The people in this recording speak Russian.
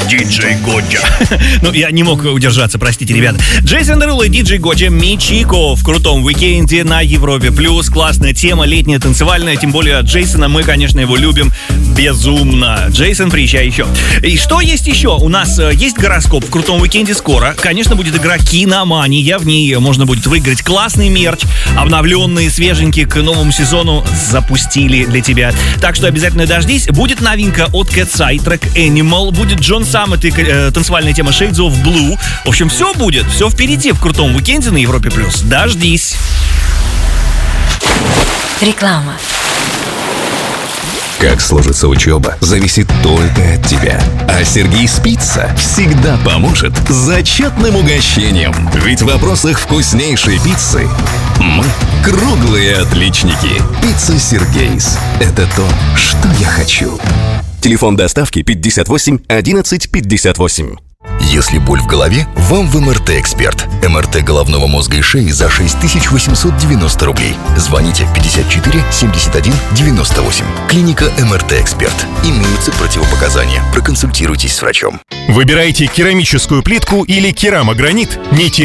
Диджей Годжа. Ну, я не мог удержаться, простите, ребята. Джейсон Деруло и Диджей Годжа Мичико в крутом уикенде на Европе+. Классная тема, летняя, танцевальная. Тем более от Джейсона мы, конечно, его любим безумно. Джейсон, приезжай еще. И что есть еще? У нас есть гороскоп в крутом уикенде скоро. Конечно, будет игра Киномания. В ней можно будет выиграть классный мерч. Обновленные, свеженькие к новому сезону запустили для тебя. Так что обязательно дождись. Будет новинка от Cat's трек Animal. Будет Джон Саммет и танцевальная тема Shades of Blue. В общем, все будет. Все впереди в крутом уикенде на Европе+. Дождись. Реклама. Как сложится учеба, зависит только от тебя. А Сергей Спица всегда поможет с зачетным угощением. Ведь в вопросах вкуснейшей пиццы мы круглые отличники. Пицца Сергейс – это то, что я хочу. Телефон доставки 58 11 58. Если боль в голове, вам в МРТ-эксперт. МРТ головного мозга и шеи за 6890 рублей. Звоните 54 71 98. Клиника МРТ-эксперт. Имеются противопоказания. Проконсультируйтесь с врачом. Выбирайте керамическую плитку или керамогранит. Не теряйте